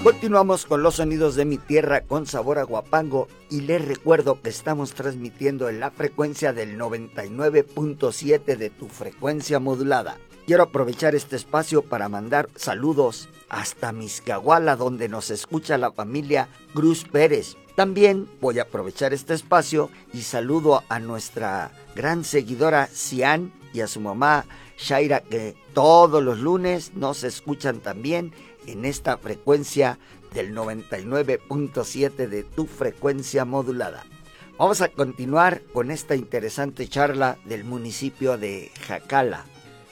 Continuamos con los sonidos de mi tierra con sabor a guapango y les recuerdo que estamos transmitiendo en la frecuencia del 99.7 de tu frecuencia modulada. Quiero aprovechar este espacio para mandar saludos hasta Mixcahuala, donde nos escucha la familia Cruz Pérez. También voy a aprovechar este espacio y saludo a nuestra gran seguidora Cian y a su mamá Shaira, que todos los lunes nos escuchan también en esta frecuencia del 99.7 de tu frecuencia modulada. Vamos a continuar con esta interesante charla del municipio de Jacala.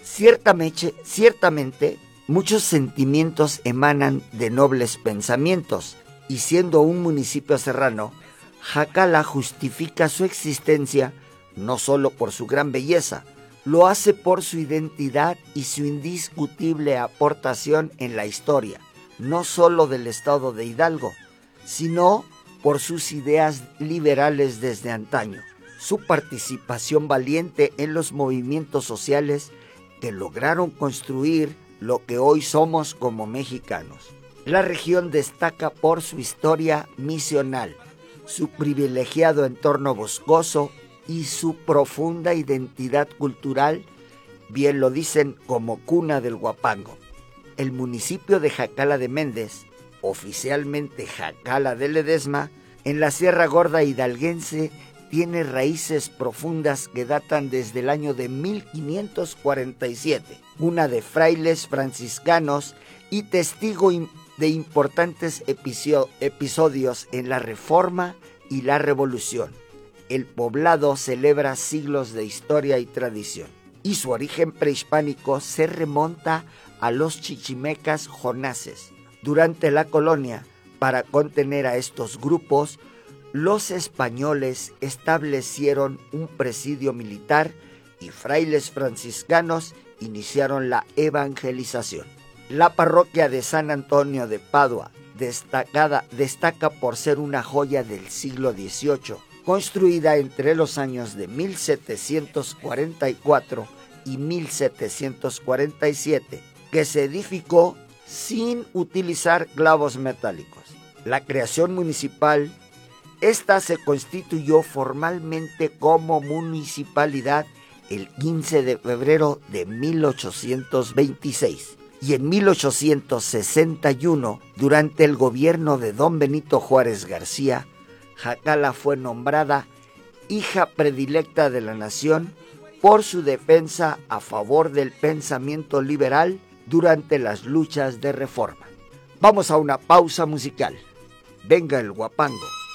Ciertamente, muchos sentimientos emanan de nobles pensamientos, y siendo un municipio serrano, Jacala justifica su existencia no solo por su gran belleza, lo hace por su identidad y su indiscutible aportación en la historia, no solo del estado de Hidalgo, sino por sus ideas liberales desde antaño, su participación valiente en los movimientos sociales que lograron construir lo que hoy somos como mexicanos. La región destaca por su historia misional, su privilegiado entorno boscoso y su profunda identidad cultural, bien lo dicen como cuna del guapango. El municipio de Jacala de Méndez, oficialmente Jacala de Ledesma, en la Sierra Gorda hidalguense, tiene raíces profundas que datan desde el año de 1547, una de frailes franciscanos y testigo de importantes episodios en la Reforma y la Revolución. El poblado celebra siglos de historia y tradición, y su origen prehispánico se remonta a los chichimecas jonases. Durante la colonia, para contener a estos grupos, los españoles establecieron un presidio militar y frailes franciscanos iniciaron la evangelización. La parroquia de San Antonio de Padua destaca por ser una joya del siglo XVIII, construida entre los años de 1744 y 1747, que se edificó sin utilizar clavos metálicos. La creación municipal, esta se constituyó formalmente como municipalidad el 15 de febrero de 1826. Y en 1861, durante el gobierno de don Benito Juárez García, Jacala fue nombrada hija predilecta de la nación por su defensa a favor del pensamiento liberal durante las luchas de reforma. Vamos a una pausa musical. Venga el guapango.